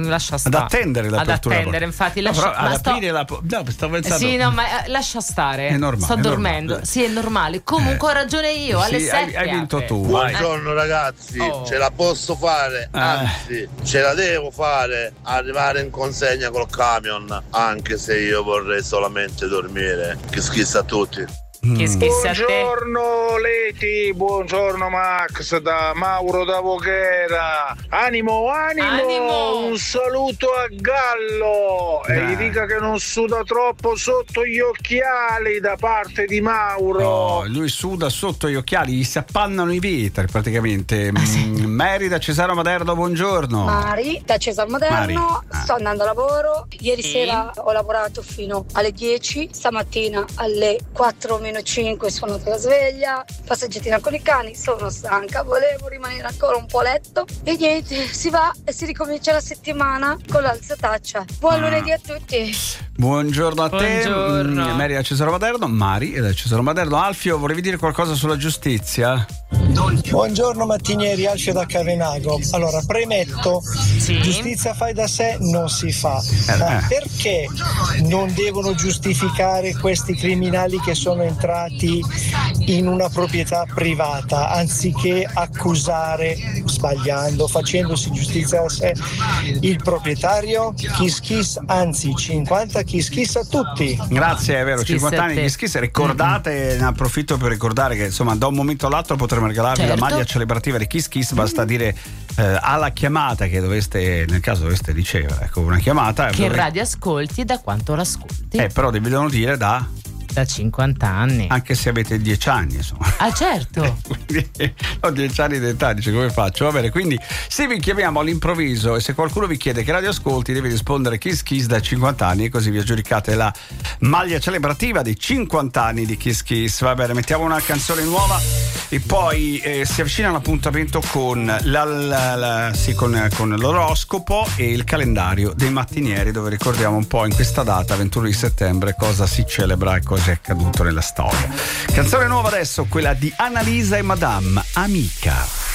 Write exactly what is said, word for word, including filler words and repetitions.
lascia stare. Ad attendere l'apertura. Ad attendere, infatti, no, lascia, però ad ma sto... aprire la no, stavo pensando. Sì, no, ma eh, lascia stare. È normale, sto è dormendo. normale. Sì, è normale. Comunque eh. ho ragione io. Alle sì, sette hai, hai vinto apre. tu. Buongiorno vai. ragazzi, oh. ce la posso fare, eh. anzi ce la devo fare, arrivare in consegna col camion, anche se io vorrei solamente dormire. Che schifo a tutti. Che buongiorno Leti, buongiorno Max da Mauro da Voghera. Animo, animo, animo. Un saluto a Gallo eh. e gli dica che non suda troppo sotto gli occhiali da parte di Mauro. No, lui suda sotto gli occhiali, gli si appannano i vetri praticamente. Ah, sì. Mary da Cesaro Maderno, buongiorno. Mari da Cesaro Maderno, ah. sto andando a lavoro. Ieri sì. sera ho lavorato fino alle dieci, stamattina alle quattro meno cinque sono la sveglia, passeggiatina con i cani, sono stanca, volevo rimanere ancora un po' a letto e niente, si va e si ricomincia la settimana con l'alzataccia. Buon ah. lunedì a tutti. Buongiorno a Buongiorno. te, Mary da Cesaro Maderno. Mari da Cesaro Maderno. Alfio, volevi dire qualcosa sulla giustizia? Buongiorno mattinieri, Alfio da Cavenago. Allora, premetto, sì. giustizia fai da sé non si fa. Eh, Ma eh. perché non devono giustificare questi criminali che sono entrati in una proprietà privata, anziché accusare, sbagliando, facendosi giustizia da sé, il proprietario? Kiss kiss, anzi cinquanta kiss kiss a tutti. Grazie, è vero, kiss cinquanta anni kiss kiss. Ricordate, mm-hmm. ne approfitto per ricordare che insomma da un momento all'altro potremo regalarvi certo. la maglia celebrativa di Kiss Kiss, basta dire eh, alla chiamata che doveste, nel caso doveste ricevere, ecco, una chiamata che dove... radio ascolti e da quanto l'ascolti. Eh, però devi dire da da cinquanta anni, anche se avete dieci anni insomma. Ah certo. Quindi, ho dieci anni di età, dice come faccio? Va bene, quindi se vi chiamiamo all'improvviso e se qualcuno vi chiede che radio ascolti devi rispondere Kiss Kiss da cinquanta anni e così vi aggiudicate la maglia celebrativa dei cinquanta anni di Kiss Kiss. Va bene, mettiamo una canzone nuova e poi eh, si avvicina l'appuntamento con, la, la, la, sì, con, con l'oroscopo e il calendario dei mattinieri, dove ricordiamo un po' in questa data ventuno di settembre cosa si celebra e cosa è accaduto nella storia. Canzone nuova adesso, quella di Annalisa e Madame, Amica.